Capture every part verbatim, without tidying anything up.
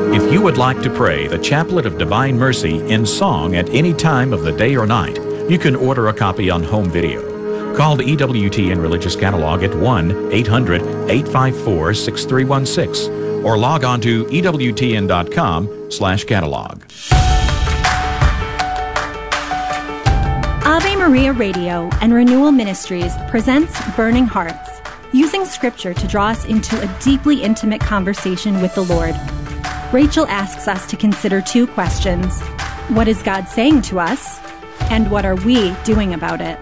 If you would like to pray the Chaplet of Divine Mercy in song at any time of the day or night, you can order a copy on home video. Call the E W T N Religious Catalog at one eight hundred eight five four six three one six or log on to E W T N dot com slash catalog. Ave Maria Radio and Renewal Ministries presents Burning Hearts, using Scripture to draw us into a deeply intimate conversation with the Lord. Rachel asks us to consider two questions. What is God saying to us? And what are we doing about it?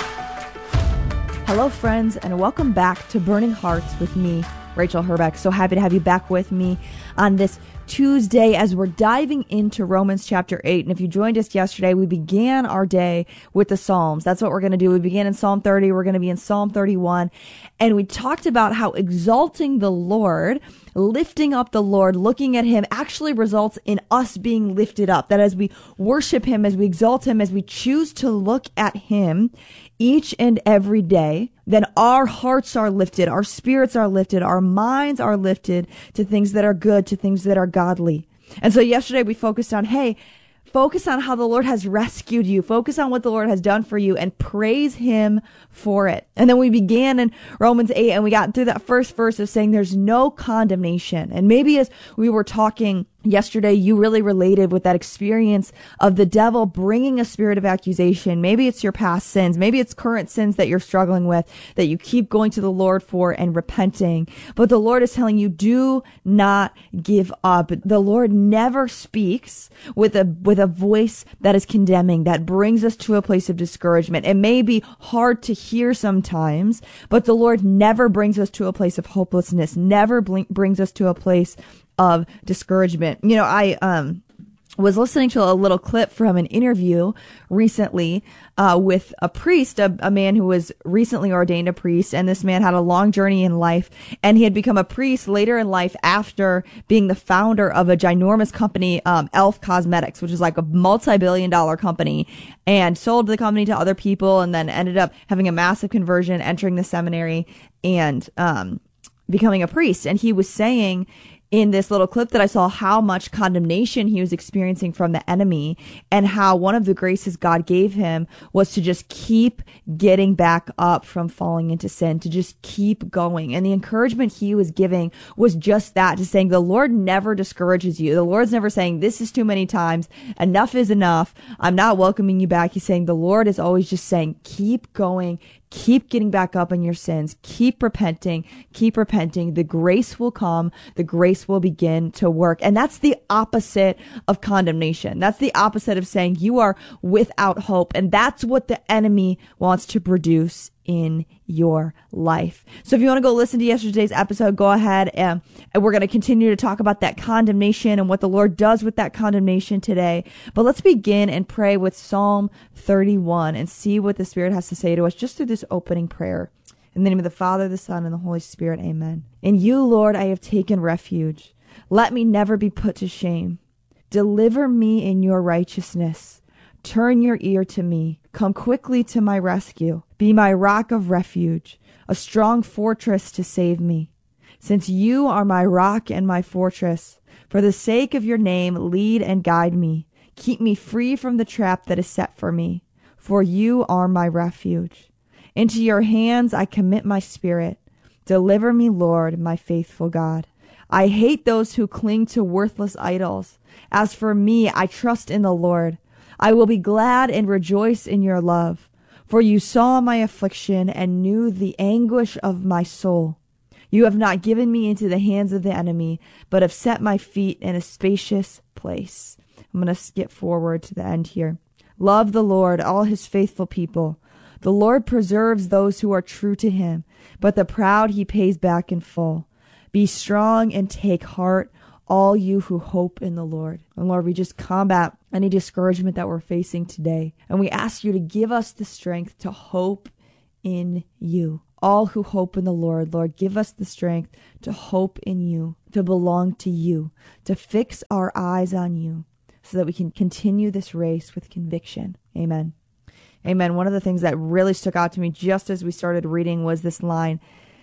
Hello, friends, and welcome back to Burning Hearts with me, Rachel Herbeck. So happy to have you back with me on this Tuesday as we're diving into Romans chapter eight. And if you joined us yesterday, we began our day with the Psalms. That's what we're going to do. We began in Psalm thirty. We're going to be in Psalm thirty-one. And we talked about how exalting the Lord, lifting up the Lord, looking at him actually results in us being lifted up. That as we worship him, as we exalt him, as we choose to look at him each and every day, then our hearts are lifted, our spirits are lifted, our minds are lifted to things that are good, to things that are godly. And so yesterday we focused on, hey, focus on how the Lord has rescued you. Focus on what the Lord has done for you and praise him for it. And then we began in Romans eight and we got through that first verse of saying there's no condemnation. And maybe as we were talking yesterday, you really related with that experience of the devil bringing a spirit of accusation. Maybe it's your past sins. Maybe it's current sins that you're struggling with that you keep going to the Lord for and repenting. But the Lord is telling you, do not give up. The Lord never speaks with a, with a voice that is condemning, that brings us to a place of discouragement. It may be hard to hear sometimes, but the Lord never brings us to a place of hopelessness, never blink, brings us to a place of discouragement. You know, I um was listening to a little clip from an interview recently uh with a priest, a, a man who was recently ordained a priest, and this man had a long journey in life, and he had become a priest later in life after being the founder of a ginormous company, um Elf Cosmetics, which is like a multi-billion dollar company, and sold the company to other people, and then ended up having a massive conversion, entering the seminary, and um becoming a priest. And he was saying in this little clip that I saw how much condemnation he was experiencing from the enemy, and how one of the graces God gave him was to just keep getting back up from falling into sin, to just keep going. And the encouragement he was giving was just that, to saying the Lord never discourages you. The Lord's never saying, this is too many times, enough is enough, I'm not welcoming you back. He's saying the Lord is always just saying, keep going, keep getting back up on your sins, keep repenting, keep repenting. The grace will come, the grace will begin to work. And that's the opposite of condemnation. That's the opposite of saying you are without hope. And that's what the enemy wants to produce in your life. So if you want to go listen to yesterday's episode, go ahead, and, and we're going to continue to talk about that condemnation and what the Lord does with that condemnation today. But let's begin and pray with Psalm thirty-one and see what the Spirit has to say to us just through this opening prayer. In the name of the Father, the Son, and the Holy Spirit, amen. In you, Lord, I have taken refuge. Let me never be put to shame. Deliver me in your righteousness. Turn your ear to me. Come quickly to my rescue. Be my rock of refuge, a strong fortress to save me. Since you are my rock and my fortress, for the sake of your name, lead and guide me. Keep me free from the trap that is set for me, for you are my refuge. Into your hands I commit my spirit. Deliver me, Lord, my faithful God. I hate those who cling to worthless idols. As for me, I trust in the Lord. I will be glad and rejoice in your love. For you saw my affliction and knew the anguish of my soul. You have not given me into the hands of the enemy, but have set my feet in a spacious place. I'm going to skip forward to the end here. Love the Lord, all his faithful people. The Lord preserves those who are true to him, but the proud he pays back in full. Be strong and take heart, all you who hope in the Lord. And Lord, we just combat any discouragement that we're facing today. And we ask you to give us the strength to hope in you. All who hope in the Lord, Lord, give us the strength to hope in you, to belong to you, to fix our eyes on you so that we can continue this race with conviction. Amen. Amen. One of the things that really stuck out to me just as we started reading was this line,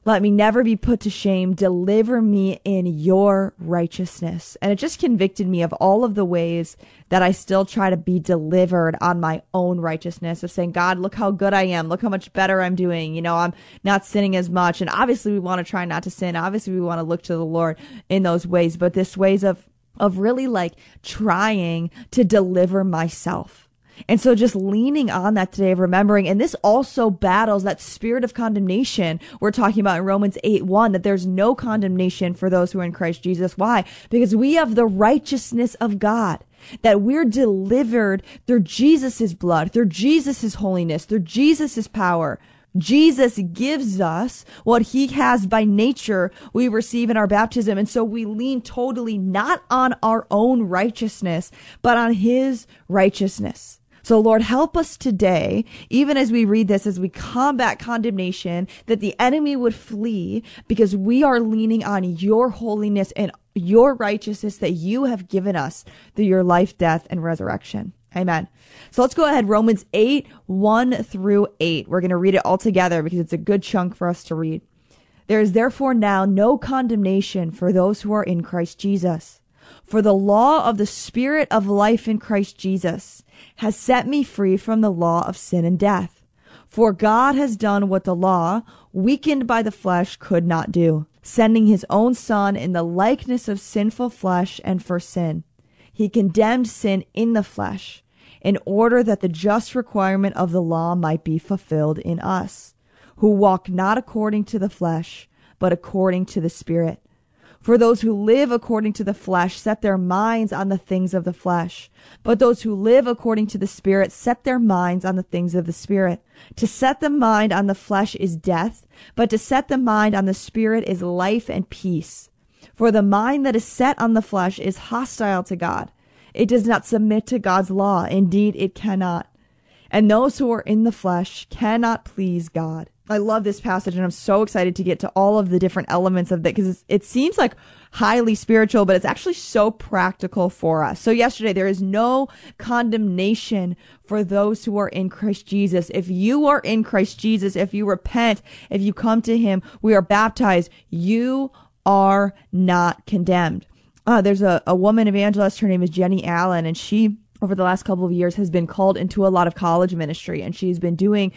Let me never be put to shame. Deliver me in your righteousness. And it just convicted me of all of the ways that I still try to be delivered on my own righteousness, of saying, God, look how good I am. Look how much better I'm doing. You know, I'm not sinning as much. And obviously we want to try not to sin. Obviously we want to look to the Lord in those ways, but this ways of, of really like trying to deliver myself. And so just leaning on that today of remembering, and this also battles that spirit of condemnation we're talking about in Romans eight one, that there's no condemnation for those who are in Christ Jesus. Why? Because we have the righteousness of God, that we're delivered through Jesus' blood, through Jesus' holiness, through Jesus' power. Jesus gives us what he has by nature we receive in our baptism. And so we lean totally not on our own righteousness, but on his righteousness. So Lord, help us today, even as we read this, as we combat condemnation, that the enemy would flee, because we are leaning on your holiness and your righteousness that you have given us through your life, death, and resurrection. Amen. So let's go ahead. Romans eight, one through eight. We're going to read it all together because it's a good chunk for us to read. There is therefore now no condemnation for those who are in Christ Jesus. For the law of the Spirit of life in Christ Jesus has set me free from the law of sin and death. For God has done what the law, weakened by the flesh, could not do, sending his own Son in the likeness of sinful flesh, and for sin. He condemned sin in the flesh, in order that the just requirement of the law might be fulfilled in us, who walk not according to the flesh, but according to the Spirit. For those who live according to the flesh set their minds on the things of the flesh, but those who live according to the Spirit set their minds on the things of the Spirit. To set the mind on the flesh is death, but to set the mind on the Spirit is life and peace. For the mind that is set on the flesh is hostile to God. It does not submit to God's law. Indeed, it cannot. And those who are in the flesh cannot please God. I love this passage, and I'm so excited to get to all of the different elements of it, because it seems like highly spiritual, but it's actually so practical for us. So yesterday, there is no condemnation for those who are in Christ Jesus. If you are in Christ Jesus, if you repent, if you come to him, we are baptized, you are not condemned. Uh, there's a, a woman evangelist, her name is Jenny Allen, and she, over the last couple of years, has been called into a lot of college ministry, and she's been doing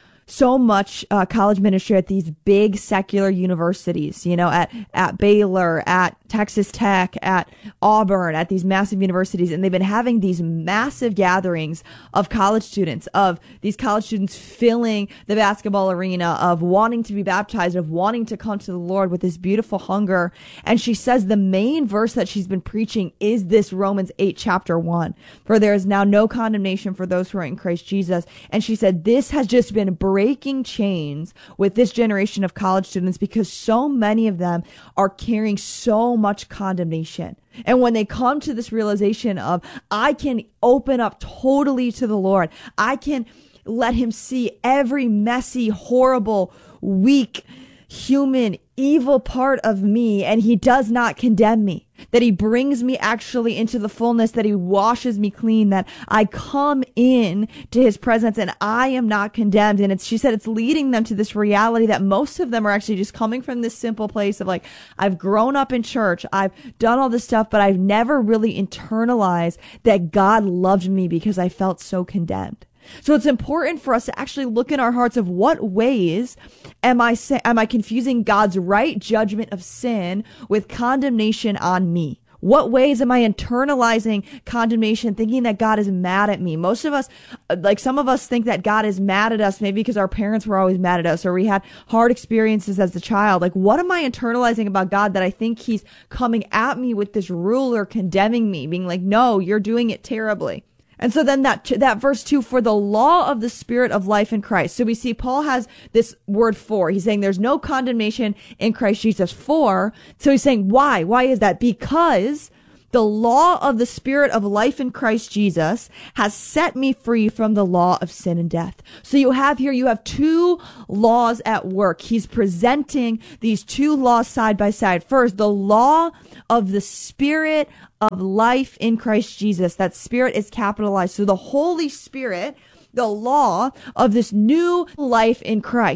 so much uh, college ministry at these big secular universities, you know, at, at Baylor, at Texas Tech, at Auburn, at these massive universities. And they've been having these massive gatherings of college students, of these college students filling the basketball arena, of wanting to be baptized, of wanting to come to the Lord with this beautiful hunger. And she says the main verse that she's been preaching is this Romans eight, chapter one, for there is now no condemnation for those who are in Christ Jesus. And she said this has just been breaking chains with this generation of college students, because so many of them are carrying so much condemnation. And when they come to this realization of, I can open up totally to the Lord, I can let him see every messy, horrible, weak, human, evil part of me, and he does not condemn me, that he brings me actually into the fullness, that he washes me clean, that I come in to his presence and I am not condemned. And it's, she said, it's leading them to this reality that most of them are actually just coming from this simple place of like, I've grown up in church, I've done all this stuff, but I've never really internalized that God loved me because I felt so condemned. So it's important for us to actually look in our hearts of what ways am I sa- am I confusing God's right judgment of sin with condemnation on me? What ways am I internalizing condemnation, thinking that God is mad at me? Most of us, like some of us think that God is mad at us, maybe because our parents were always mad at us, or we had hard experiences as a child. Like, what am I internalizing about God that I think he's coming at me with this ruler condemning me, being like, no, you're doing it terribly. And so then that that verse two, for the law of the Spirit of life in Christ. So we see Paul has this word for. He's saying there's no condemnation in Christ Jesus for. So he's saying why? Why is that? Because the law of the Spirit of life in Christ Jesus has set me free from the law of sin and death. So you have here, you have two laws at work. He's presenting these two laws side by side. First, the law of the Spirit of life in Christ Jesus. That Spirit is capitalized. So the Holy Spirit, the law of this new life in Christ.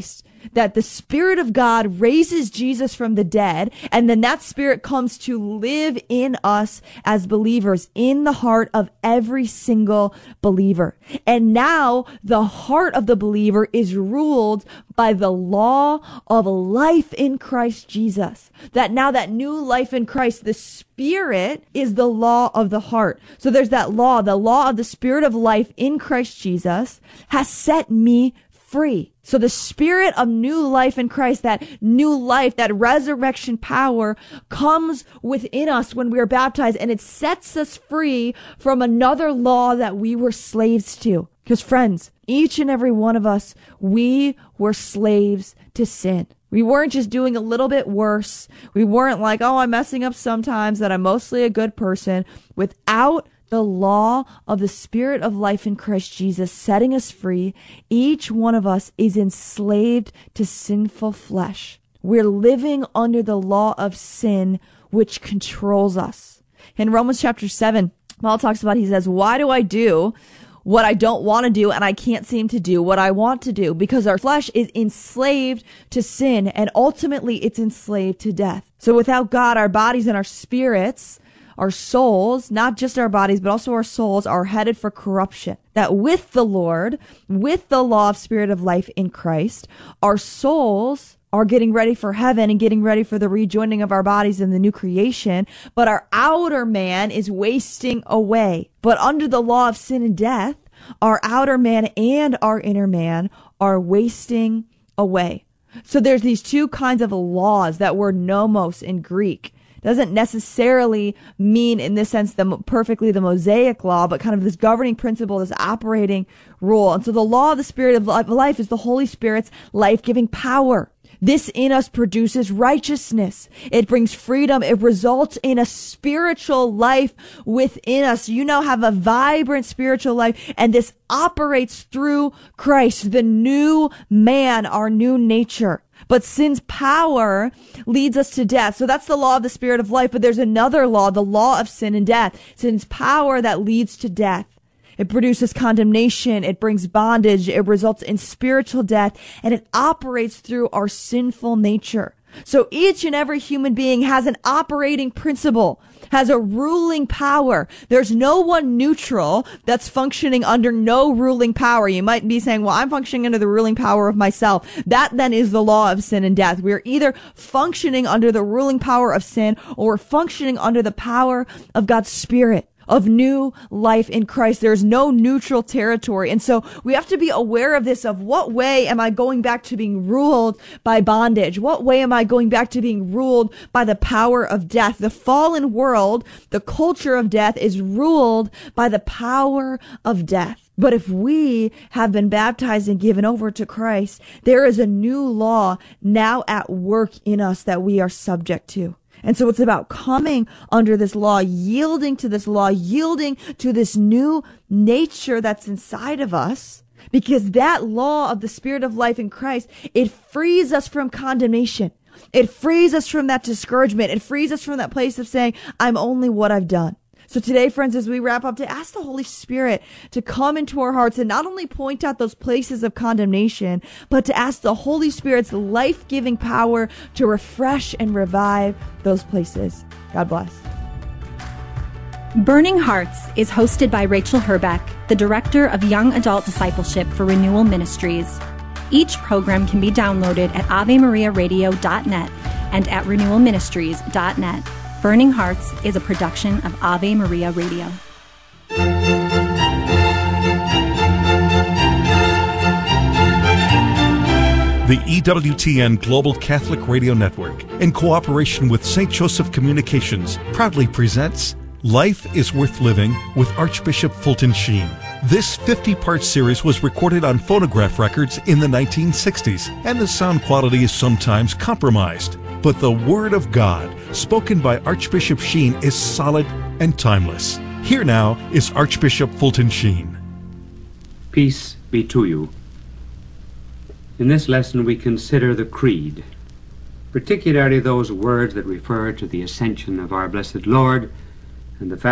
that the Spirit of God raises Jesus from the dead, and then that Spirit comes to live in us as believers, in the heart of every single believer. And now the heart of the believer is ruled by the law of life in Christ Jesus. That now that new life in Christ, the Spirit is the law of the heart. So there's that law, the law of the Spirit of life in Christ Jesus has set me free. So the Spirit of new life in Christ, that new life, that resurrection power comes within us when we are baptized, and it sets us free from another law that we were slaves to. Because friends, each and every one of us, we were slaves to sin. We weren't just doing a little bit worse. We weren't like, oh, I'm messing up sometimes, that I'm mostly a good person. Without the law of the Spirit of life in Christ Jesus setting us free, each one of us is enslaved to sinful flesh. We're living under the law of sin, which controls us. In Romans chapter seven, Paul talks about, he says, why do I do what I don't want to do, and I can't seem to do what I want to do? Because our flesh is enslaved to sin, and ultimately it's enslaved to death. So without God, our bodies and our spirits, our souls, not just our bodies, but also our souls, are headed for corruption. That with the Lord, with the law of Spirit of life in Christ, our souls are getting ready for heaven and getting ready for the rejoining of our bodies in the new creation, but our outer man is wasting away. But under the law of sin and death, our outer man and our inner man are wasting away. So there's these two kinds of laws. That word nomos in Greek doesn't necessarily mean in this sense the perfectly the Mosaic law, but kind of this governing principle, this operating rule. And so the law of the Spirit of life is the Holy Spirit's life-giving power. This in us produces righteousness. It brings freedom. It results in a spiritual life within us. You now have a vibrant spiritual life, and this operates through Christ, the new man, our new nature. But sin's power leads us to death. So that's the law of the Spirit of life. But there's another law, the law of sin and death. Sin's power that leads to death. It produces condemnation. It brings bondage. It results in spiritual death. And it operates through our sinful nature. So each and every human being has an operating principle, has a ruling power. There's no one neutral that's functioning under no ruling power. You might be saying, well, I'm functioning under the ruling power of myself. That then is the law of sin and death. We're either functioning under the ruling power of sin, or we're functioning under the power of God's Spirit, of new life in Christ. There's no neutral territory. And so we have to be aware of this, of what way am I going back to being ruled by bondage? What way am I going back to being ruled by the power of death? The fallen world, the culture of death, is ruled by the power of death. But if we have been baptized and given over to Christ, there is a new law now at work in us that we are subject to. And so it's about coming under this law, yielding to this law, yielding to this new nature that's inside of us, because that law of the Spirit of life in Christ, it frees us from condemnation. It frees us from that discouragement. It frees us from that place of saying, I'm only what I've done. So today, friends, as we wrap up, to ask the Holy Spirit to come into our hearts and not only point out those places of condemnation, but to ask the Holy Spirit's life-giving power to refresh and revive those places. God bless. Burning Hearts is hosted by Rachel Herbeck, the Director of Young Adult Discipleship for Renewal Ministries. Each program can be downloaded at ave maria radio dot net and at renewal ministries dot net. Burning Hearts is a production of Ave Maria Radio. The E W T N Global Catholic Radio Network, in cooperation with Saint Joseph Communications, proudly presents Life is Worth Living with Archbishop Fulton Sheen. This fifty-part series was recorded on phonograph records in the nineteen sixties, and the sound quality is sometimes compromised. But the Word of God, spoken by Archbishop Sheen, is solid and timeless. Here now is Archbishop Fulton Sheen. Peace be to you. In this lesson we consider the Creed, particularly those words that refer to the ascension of our blessed Lord and the fact